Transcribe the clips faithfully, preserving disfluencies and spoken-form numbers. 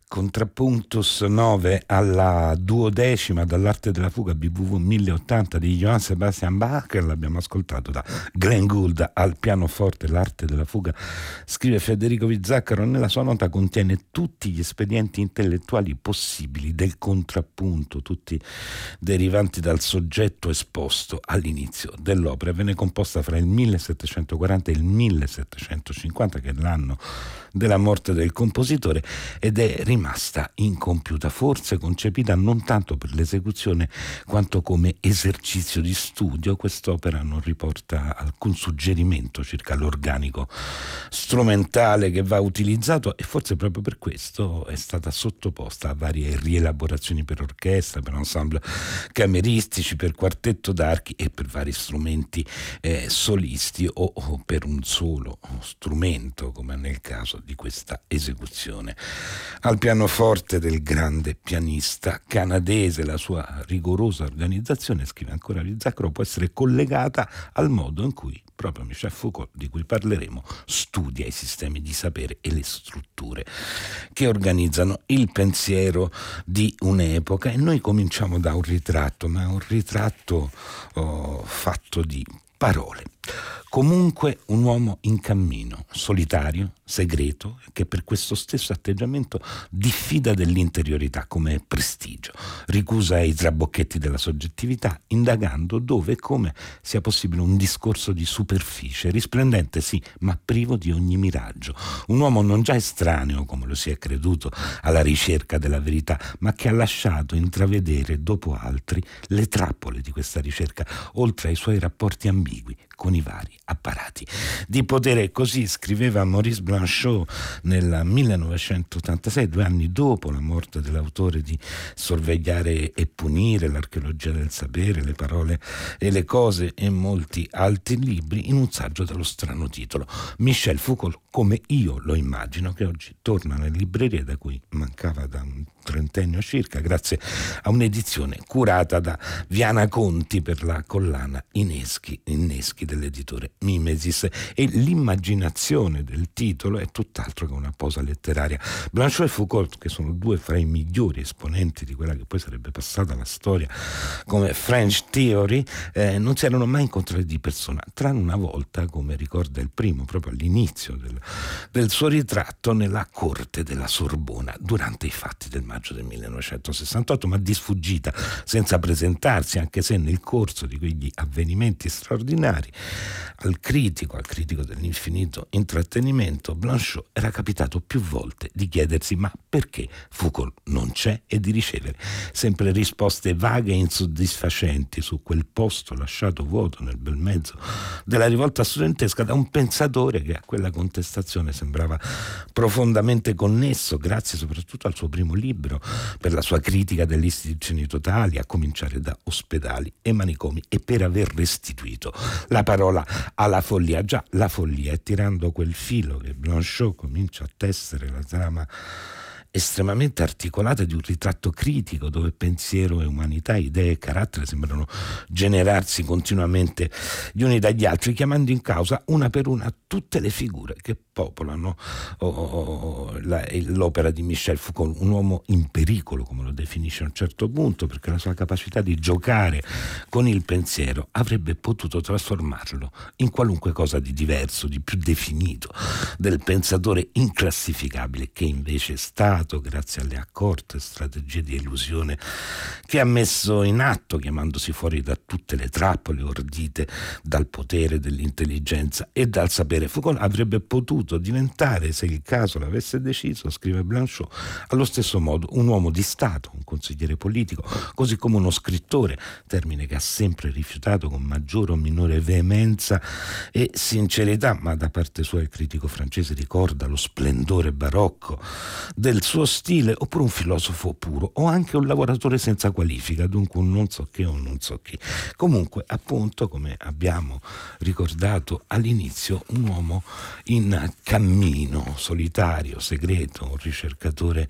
Contrapuntus nove alla duodecima dall'arte della fuga B W V mille ottanta di Johann Sebastian Bach, l'abbiamo ascoltato da Glenn Gould al pianoforte. L'arte della fuga, scrive Federico Vizzaccaro, nella sua nota contiene tutti gli espedienti intellettuali possibili del contrappunto, tutti derivanti dal soggetto esposto all'inizio dell'opera. Venne composta fra il millesettecentoquaranta e il millesettecentocinquanta, che è l'anno della morte del compositore, ed è rimasta incompiuta, forse concepita non tanto per l'esecuzione quanto come esercizio di studio. Quest'opera non riporta alcun suggerimento circa l'organico strumentale che va utilizzato, e forse proprio per questo è stata sottoposta a varie rielaborazioni per orchestra, per ensemble cameristici, per quartetto d'archi e per vari strumenti eh, solisti o, o per un solo strumento, come nel caso di questa esecuzione. Al pianoforte del grande pianista canadese, la sua rigorosa organizzazione, scrive ancora Vizzaccaro, può essere collegata al modo in cui proprio Michel Foucault, di cui parleremo, studia i sistemi di sapere e le strutture che organizzano il pensiero di un'epoca. E noi cominciamo da un ritratto, ma un ritratto oh, fatto di parole. Comunque un uomo in cammino, solitario, segreto, che per questo stesso atteggiamento diffida dell'interiorità come prestigio, ricusa i trabocchetti della soggettività, indagando dove e come sia possibile un discorso di superficie, risplendente sì, ma privo di ogni miraggio. Un uomo non già estraneo, come lo si è creduto, alla ricerca della verità, ma che ha lasciato intravedere dopo altri le trappole di questa ricerca, oltre ai suoi rapporti ambigui con i vari apparati di potere. Così scriveva Maurice Blanchot nel millenovecentottantasei, due anni dopo la morte dell'autore di Sorvegliare e punire, l'archeologia del sapere, le parole e le cose e molti altri libri, in un saggio dallo strano titolo Michel Foucault come io lo immagino, che oggi torna nelle librerie, da cui mancava da un trentennio circa, grazie a un'edizione curata da Viana Conti per la collana Inneschi, Inneschi dell'editore Mimesis. E l'immaginazione del titolo è tutt'altro che una posa letteraria. Blanchot e Foucault, che sono due fra i migliori esponenti di quella che poi sarebbe passata alla storia come French Theory, eh, non si erano mai incontrati di persona, tranne una volta, come ricorda il primo, proprio all'inizio del, del suo ritratto, nella corte della Sorbona durante i fatti del maggio del millenovecentosessantotto, ma di sfuggita, senza presentarsi, anche se nel corso di quegli avvenimenti straordinari al critico, al critico dell'infinito intrattenimento, Blanchot era capitato più volte di chiedersi ma perché Foucault non c'è, e di ricevere sempre risposte vaghe e insoddisfacenti su quel posto lasciato vuoto nel bel mezzo della rivolta studentesca da un pensatore che a quella contestazione sembrava profondamente connesso, grazie soprattutto al suo primo libro, per la sua critica delle istituzioni totali, a cominciare da ospedali e manicomi, e per aver restituito la parola alla follia. Già, la follia è tirando quel filo che Blanchot comincia a tessere la trama estremamente articolata di un ritratto critico, dove pensiero e umanità, idee e carattere sembrano generarsi continuamente gli uni dagli altri, chiamando in causa una per una tutte le figure che popolano oh, oh, la, l'opera di Michel Foucault. Un uomo in pericolo, come lo definisce a un certo punto, perché la sua capacità di giocare con il pensiero avrebbe potuto trasformarlo in qualunque cosa di diverso, di più definito, del pensatore inclassificabile che invece è stato, grazie alle accorte strategie di elusione che ha messo in atto, chiamandosi fuori da tutte le trappole ordite dal potere dell'intelligenza e dal sapere. Foucault avrebbe potuto diventare, se il caso l'avesse deciso, scrive Blanchot, allo stesso modo un uomo di Stato, un consigliere politico, così come uno scrittore, termine che ha sempre rifiutato con maggiore o minore veemenza e sincerità, ma da parte sua il critico francese ricorda lo splendore barocco del suo stile, oppure un filosofo puro, o anche un lavoratore senza qualifica, dunque un non so che o non so chi. Comunque, appunto, come abbiamo ricordato all'inizio, un uomo in cammino, solitario, segreto, un ricercatore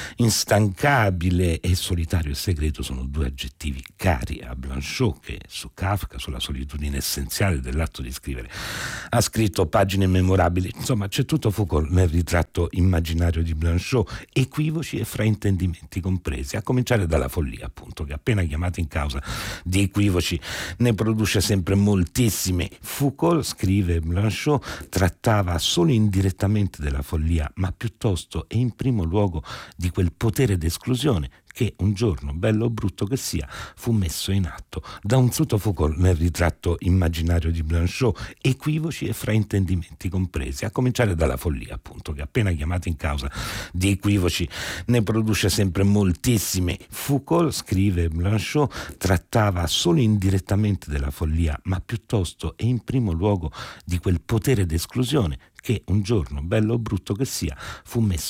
instancabile. E solitario e segreto sono due aggettivi cari a Blanchot, che su Kafka, sulla solitudine essenziale dell'atto di scrivere, ha scritto pagine memorabili. Insomma, c'è tutto Foucault nel ritratto immaginario di Blanchot, equivoci e fraintendimenti compresi, a cominciare dalla follia, appunto, che appena chiamata in causa di equivoci ne produce sempre moltissimi. Foucault, scrive Blanchot, trattava solo indirettamente della follia, ma piuttosto e in primo luogo di quel potere d'esclusione che un giorno, bello o brutto che sia, fu messo in atto da un suto Foucault nel ritratto immaginario di Blanchot, equivoci e fraintendimenti compresi, a cominciare dalla follia, appunto, che appena chiamata in causa di equivoci ne produce sempre moltissimi. Foucault, scrive Blanchot, trattava solo indirettamente della follia, ma piuttosto e in primo luogo di quel potere d'esclusione che un giorno, bello o brutto che sia, fu messo